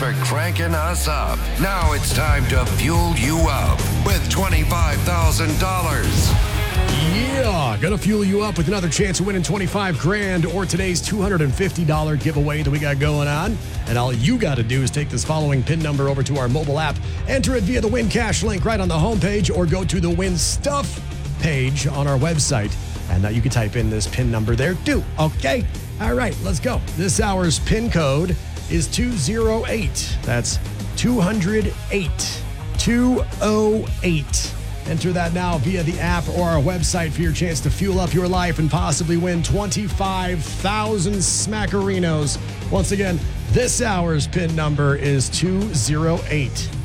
for cranking us up. Now it's time to fuel you up with $25,000. Yeah, gonna fuel you up with another chance of winning 25 grand or today's $250 giveaway that we got going on. And all you got to do is take this following PIN number over to our mobile app, enter it via the Win Cash link right on the homepage, or go to the Win Stuff page on our website. And you can type in this PIN number there too, okay? All right, let's go. This hour's PIN code is 208. That's 208. 208. Enter that now via the app or our website for your chance to fuel up your life and possibly win 25,000 smackerinos. Once again, this hour's PIN number is 208.